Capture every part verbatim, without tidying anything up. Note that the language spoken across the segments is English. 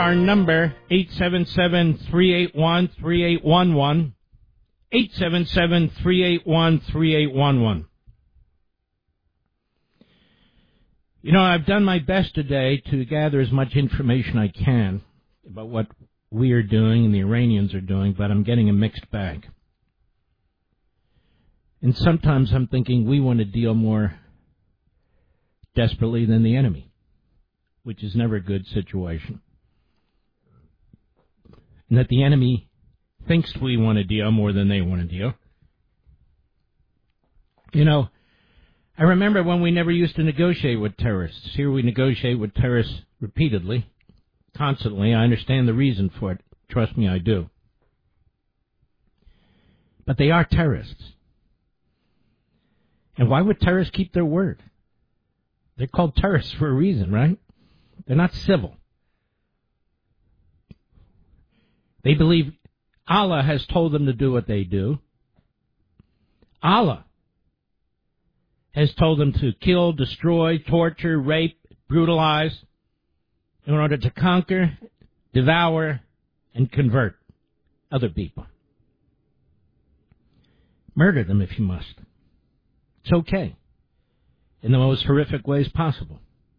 Our number, eight seven seven, three eight one, three eight one one, eight seven seven, three eight one, three eight one one. You know, I've done my best today to gather as much information I can about what we are doing and the Iranians are doing, but I'm getting a mixed bag. And sometimes I'm thinking we want to deal more desperately than the enemy, which is never a good situation. And that the enemy thinks we want to deal more than they want to deal. You know, I remember when we never used to negotiate with terrorists. Here we negotiate with terrorists repeatedly, constantly. I understand the reason for it. Trust me, I do. But they are terrorists. And why would terrorists keep their word? They're called terrorists for a reason, right? They're not civil. They believe Allah has told them to do what they do. Allah has told them to kill, destroy, torture, rape, brutalize in order to conquer, devour, and convert other people. Murder them if you must. It's okay. In the most horrific ways possible.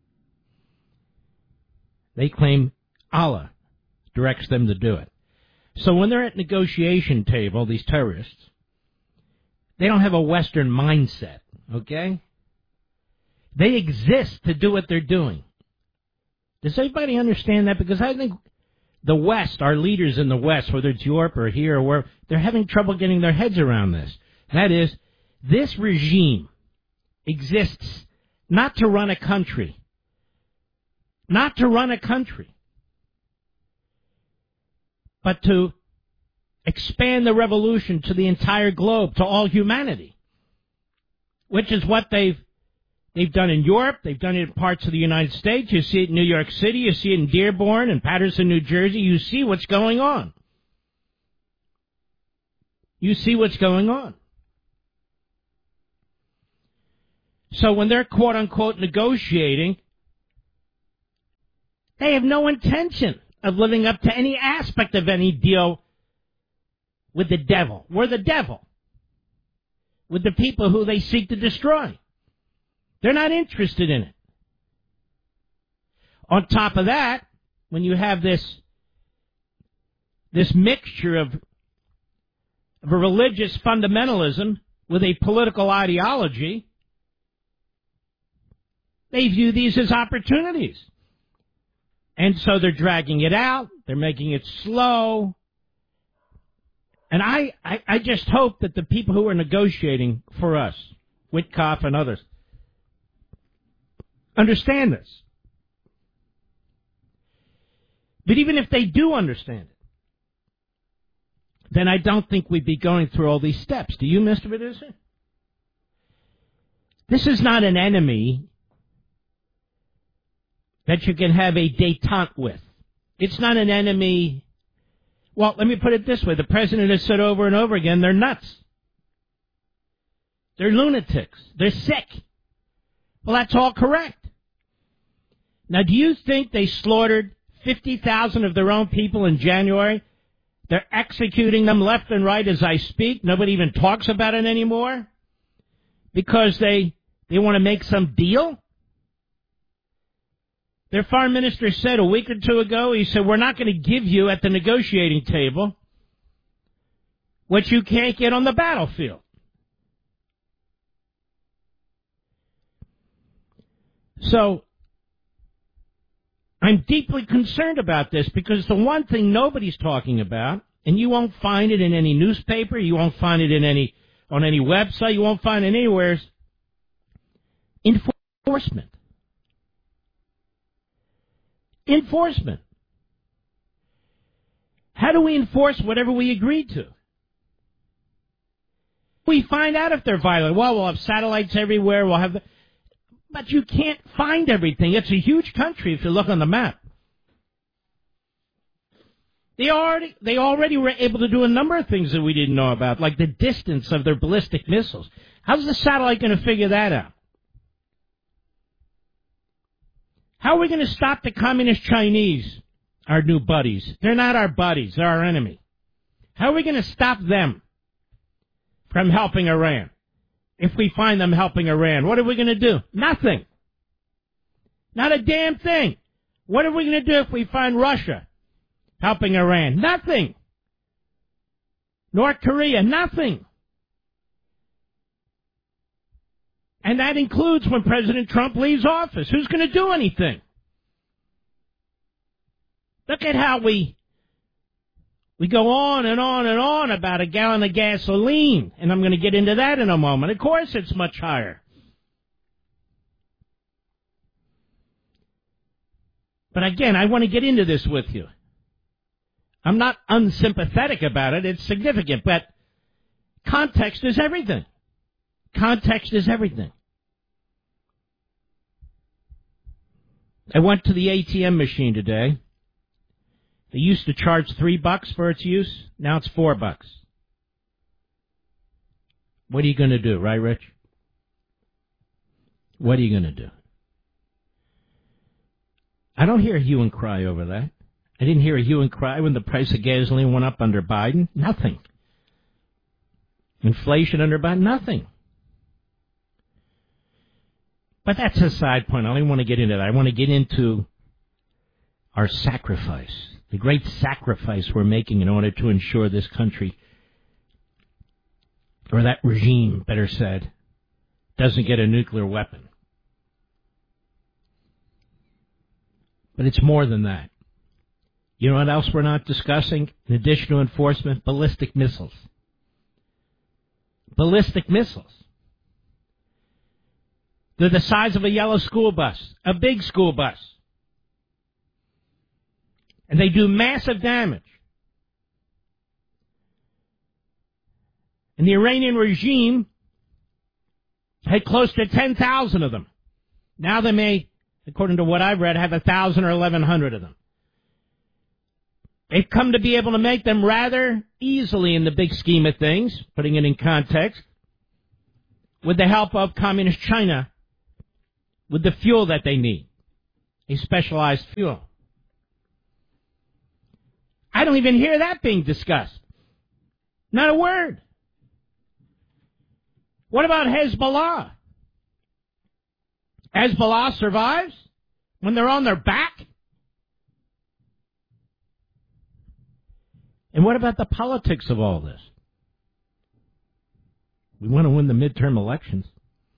They claim Allah directs them to do it. So when they're at negotiation table, these terrorists, they don't have a Western mindset, okay? They exist to do what they're doing. Does everybody understand that? Because I think the West, our leaders in the West, whether it's Europe or here or where, they're having trouble getting their heads around this. That is, this regime exists not to run a country. Not to run a country. But to expand the revolution to the entire globe, to all humanity, which is what they've they've done in Europe. They've done it in parts of the United States. You see it in New York City. You see it in Dearborn and Patterson, New Jersey. You see what's going on. You see what's going on. So when they're quote-unquote negotiating, they have no intention of living up to any aspect of any deal with the devil. We're the devil. With the people who they seek to destroy. They're not interested in it. On top of that, when you have this, this mixture of, of a religious fundamentalism with a political ideology, they view these as opportunities. And so they're dragging it out. They're making it slow. And I, I, I just hope that the people who are negotiating for us, Witkoff and others, understand this. But even if they do understand it, then I don't think we'd be going through all these steps. Do you, Mister Medusa? This is not an enemy that you can have a détente with. It's not an enemy. Well, let me put it this way. The president has said over and over again, they're nuts. They're lunatics. They're sick. Well, that's all correct. Now, do you think they slaughtered fifty thousand of their own people in January? They're executing them left and right as I speak. Nobody even talks about it anymore because they they want to make some deal? Their foreign minister said a week or two ago, he said, we're not going to give you at the negotiating table what you can't get on the battlefield. So, I'm deeply concerned about this because the one thing nobody's talking about, and you won't find it in any newspaper, you won't find it in any on any website, you won't find it anywhere, is enforcement. Enforcement. How do we enforce whatever we agreed to? We find out if they're violent. Well, we'll have satellites everywhere. We'll have, the, but you can't find everything. It's a huge country if you look on the map. They already, they already were able to do a number of things that we didn't know about, like the distance of their ballistic missiles. How's the satellite going to figure that out? How are we going to stop the communist Chinese our new buddies. They're not our buddies. They're our enemy. How are we going to stop them from helping Iran? If we find them helping Iran, what are we going to do? Nothing. Not a damn thing. What are we going to do if we find Russia helping Iran? Nothing. North Korea, nothing. And that includes when President Trump leaves office. Who's going to do anything? Look at how we we go on and on and on about a gallon of gasoline, and I'm going to get into that in a moment. Of course it's much higher. But again, I want to get into this with you. I'm not unsympathetic about it. It's significant, but context is everything. Context is everything. I went to the A T M machine today. They used to charge three bucks for its use. Now it's four bucks. What are you going to do, right, Rich? What are you going to do? I don't hear a hue and cry over that. I didn't hear a hue and cry when the price of gasoline went up under Biden. Nothing. Inflation under Biden. Nothing. But that's a side point. I don't even want to get into that. I want to get into our sacrifice, the great sacrifice we're making in order to ensure this country, or that regime, better said, doesn't get a nuclear weapon. But it's more than that. You know what else we're not discussing? In addition to enforcement, ballistic missiles. Ballistic missiles. They're the size of a yellow school bus, a big school bus. And they do massive damage. And the Iranian regime had close to ten thousand of them. Now they may, according to what I've read, have one thousand or eleven hundred of them. They've come to be able to make them rather easily in the big scheme of things, putting it in context, with the help of communist China, with the fuel that they need, a specialized fuel. I don't even hear that being discussed. Not a word. What about Hezbollah? Hezbollah survives when they're on their back? And what about the politics of all this? We want to win the midterm elections.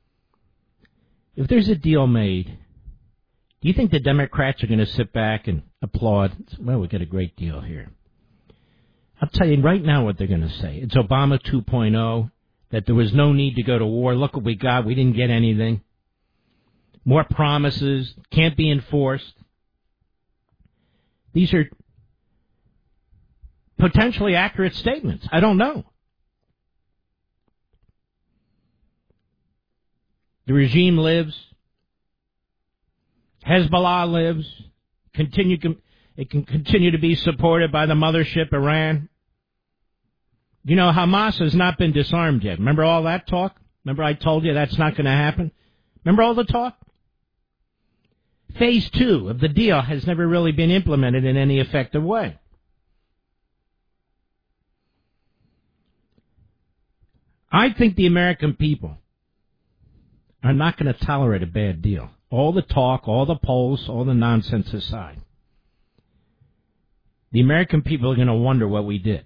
If there's a deal made, do you think the Democrats are going to sit back and applaud? Well, we got a great deal here. I'll tell you right now what they're going to say. It's Obama two point oh, that there was no need to go to war. Look what we got. We didn't get anything. More promises. Can't be enforced. These are potentially accurate statements. I don't know. The regime lives. Hezbollah lives. Continue, it can continue to be supported by the mothership, Iran. You know, Hamas has not been disarmed yet. Remember all that talk? Remember I told you that's not going to happen? Remember all the talk? Phase two of the deal has never really been implemented in any effective way. I think the American people are not going to tolerate a bad deal. All the talk, all the polls, all the nonsense aside. The American people are going to wonder what we did.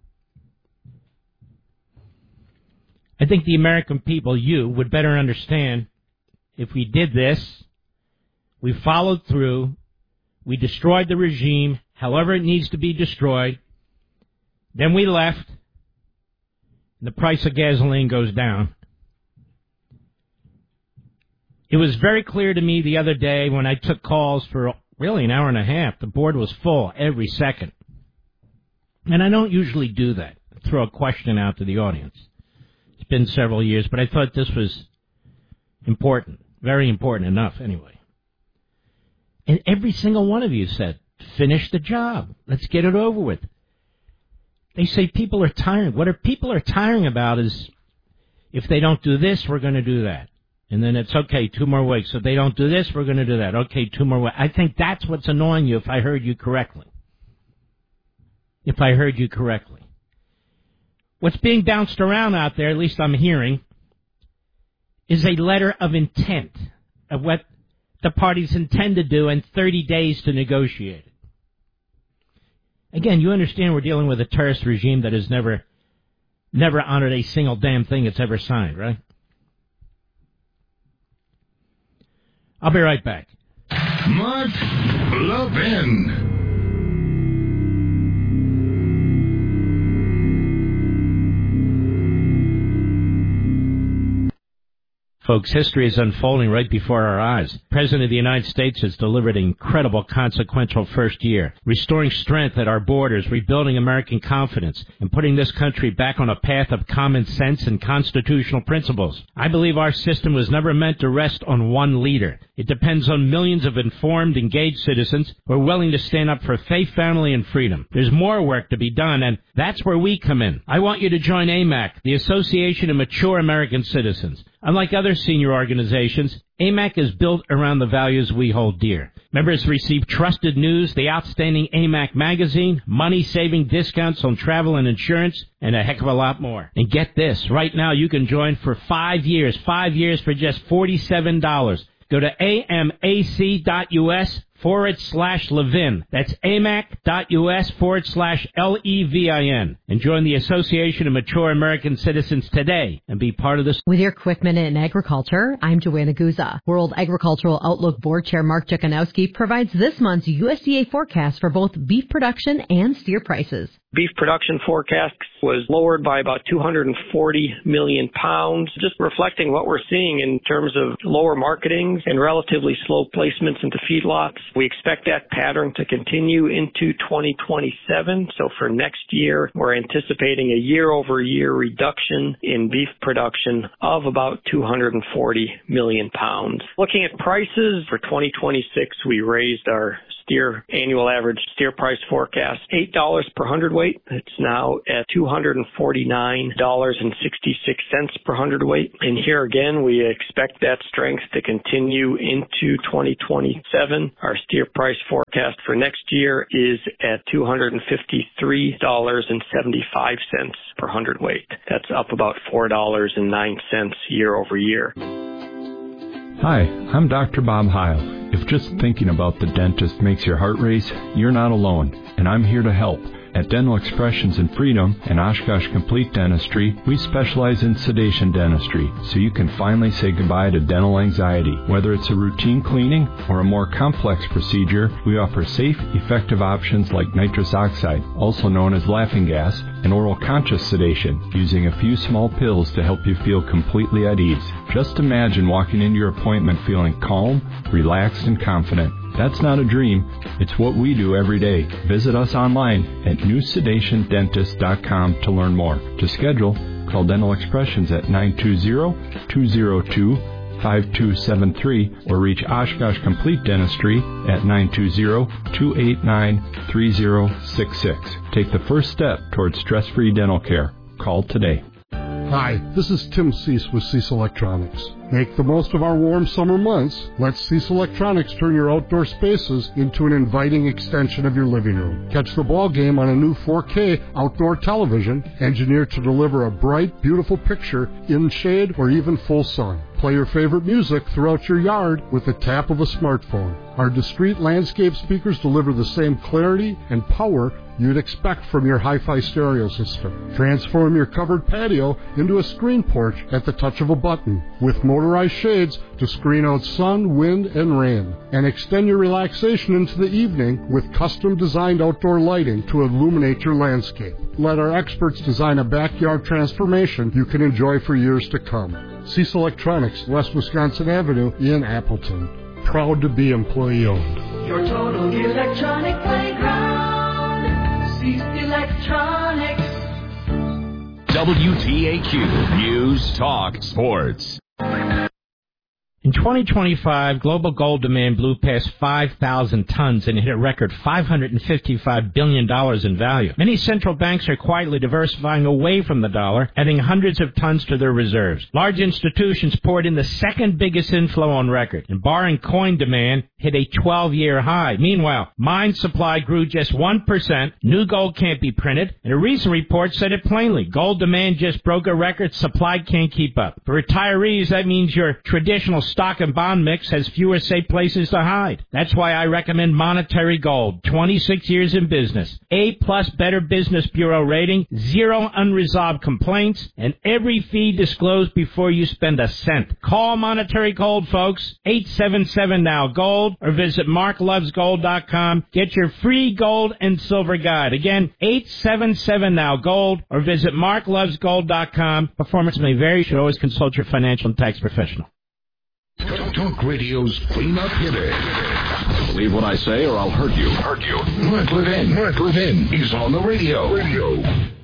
I think the American people, you, would better understand if we did this, we followed through, we destroyed the regime, however it needs to be destroyed, then we left, and the price of gasoline goes down. It was very clear to me the other day when I took calls for really an hour and a half. The board was full every second. And I don't usually do that, throw a question out to the audience. It's been several years, but I thought this was important, very important enough anyway. And every single one of you said, finish the job. Let's get it over with. They say people are tiring. What are people are tiring about is if they don't do this, we're going to do that. And then it's, okay, two more weeks. So they don't do this, we're going to do that. Okay, two more weeks. I think that's what's annoying you, if I heard you correctly. If I heard you correctly. What's being bounced around out there, at least I'm hearing, is a letter of intent of what the parties intend to do and thirty days to negotiate it. Again, you understand we're dealing with a terrorist regime that has never, never honored a single damn thing it's ever signed, right? I'll be right back. Mark Levin. Folks, history is unfolding right before our eyes. The President of the United States has delivered an incredible, consequential first year, restoring strength at our borders, rebuilding American confidence, and putting this country back on a path of common sense and constitutional principles. I believe our system was never meant to rest on one leader. It depends on millions of informed, engaged citizens who are willing to stand up for faith, family, and freedom. There's more work to be done, and that's where we come in. I want you to join A M A C, the Association of Mature American Citizens. Unlike other senior organizations, A M A C is built around the values we hold dear. Members receive trusted news, the outstanding A M A C magazine, money-saving discounts on travel and insurance, and a heck of a lot more. And get this, right now you can join for five years, five years for just forty-seven dollars. Go to amac.us forward slash Levin. That's amac.us forward slash L E V I N. And join the Association of Mature American Citizens today and be part of this. With your quick minute in agriculture, I'm Joanna Guza. World Agricultural Outlook Board Chair Mark Jekanowski provides this month's U S D A forecast for both beef production and steer prices. Beef production forecast was lowered by about two hundred forty million pounds, just reflecting what we're seeing in terms of lower marketing and relatively slow placements into feedlots. We expect that pattern to continue into twenty twenty-seven. So for next year, we're anticipating a year-over-year reduction in beef production of about two hundred forty million pounds. Looking at prices for twenty twenty-six, we raised our steer annual average steer price forecast eight dollars per hundredweight. It's now at two hundred forty-nine dollars and sixty-six cents per hundredweight. And here again, we expect that strength to continue into twenty twenty-seven. Our steer price forecast for next year is at two hundred fifty-three dollars and seventy-five cents per hundredweight. That's up about four dollars and nine cents year over year. Hi, I'm Doctor Bob Heil. If just thinking about the dentist makes your heart race, you're not alone, and I'm here to help. At Dental Expressions in Freedom and Oshkosh Complete Dentistry, we specialize in sedation dentistry, so you can finally say goodbye to dental anxiety. Whether it's a routine cleaning or a more complex procedure, we offer safe, effective options like nitrous oxide, also known as laughing gas, and oral conscious sedation, using a few small pills to help you feel completely at ease. Just imagine walking into your appointment feeling calm, relaxed, and confident. That's not a dream. It's what we do every day. Visit us online at new sedation dentist dot com to learn more. To schedule, call Dental Expressions at nine two zero, two zero two, five two seven three or reach Oshkosh Complete Dentistry at nine two zero, two eight nine, three zero six six. Take the first step towards stress-free dental care. Call today. Hi, this is Tim Cease with Cease Electronics. Make the most of our warm summer months. Let Cease Electronics turn your outdoor spaces into an inviting extension of your living room. Catch the ball game on a new four K outdoor television, engineered to deliver a bright, beautiful picture in shade or even full sun. Play your favorite music throughout your yard with the tap of a smartphone. Our discreet landscape speakers deliver the same clarity and power you'd expect from your hi-fi stereo system. Transform your covered patio into a screen porch at the touch of a button, with motorized shades to screen out sun, wind, and rain. And extend your relaxation into the evening with custom-designed outdoor lighting to illuminate your landscape. Let our experts design a backyard transformation you can enjoy for years to come. Cease Electronics, West Wisconsin Avenue in Appleton. Proud to be employee-owned. Your total electronic playground. Cease Electronics. W T A Q News Talk Sports. In twenty twenty-five, global gold demand blew past five thousand tons and hit a record five hundred fifty-five billion dollars in value. Many central banks are quietly diversifying away from the dollar, adding hundreds of tons to their reserves. Large institutions poured in the second biggest inflow on record, and barring coin demand hit a twelve-year high. Meanwhile, mine supply grew just one percent, new gold can't be printed, and a recent report said it plainly. Gold demand just broke a record, supply can't keep up. For retirees, that means your traditional stock and bond mix has fewer safe places to hide. That's why I recommend Monetary Gold. twenty-six years in business. A-plus Better Business Bureau rating, zero unresolved complaints, and every fee disclosed before you spend a cent. Call Monetary Gold, folks. eight seven seven now gold or visit mark loves gold dot com. Get your free gold and silver guide. Again, eight seven seven now gold or visit mark loves gold dot com. Performance may vary. You should always consult your financial and tax professional. Talk Radio's clean-up hitter. Believe what I say or I'll hurt you. Hurt you. Mark Levin. Mark Levin is on the radio. Radio.